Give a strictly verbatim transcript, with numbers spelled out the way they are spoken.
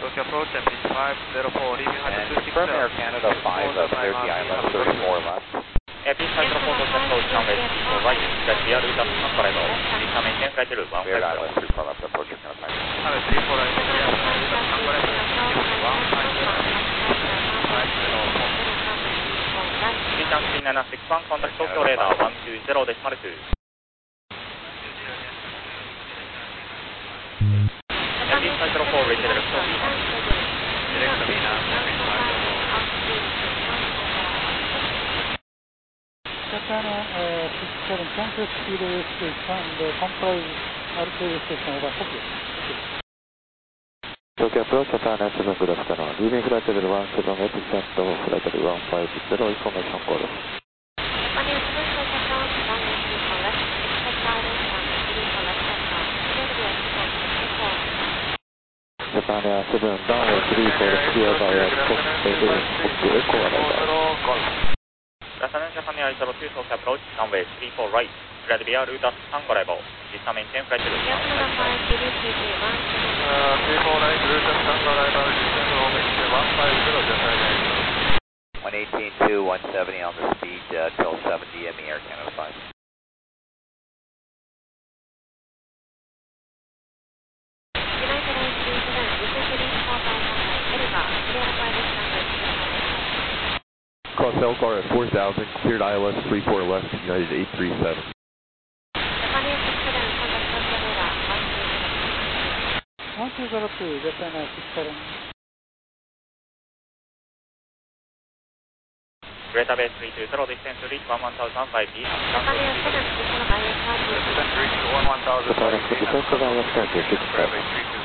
Tokyo approach and pitch five zero four, leaving And height two six confirm zero. Air Canada five, uh, cleared the island, thirty-four left. Pitch five zero four, Tokyo approach, runway three four right, cleared via route of San Corrado. Descend maintain flight level one Cleared five island, zero. three four left, approach Air Canada five. Runway three four right, clear route of San Corado, one five zero. five zero four. Return three nine six one, contact Tokyo radar one two zero decimal two. Pitch five zero four, reach direct to V. Direct to V now, pitch five zero four. またあの、えー、ピッチャーのキャンセルスピードウエストさんでコンプライズアルティブステーションオーバーコピー。 Tokyo approach Japan seven, good afternoon. Leaving flight level one seven eight, descent flight level one five zero, information call. Japan Air seven, runway three four, clear by top echo arrival. Japan Air zero two, Tokyo approach, runway three four right, cleared via route of San Corado. Descend maintain flight level one five zero. three four right, route of San Corado, descend over one five zero, just right. one eighteen two, one seventy on the speed uh, till seventy in the Air Canada five. Cross Elgar at four thousand, cleared I L S three four left, United eight three seven. one two zero two, Japan Air six seven. Greater Bay three two zero, distance to reach one one thousand five feet. Distance reach one one thousand five feet. Japan Express, I S thirty-six.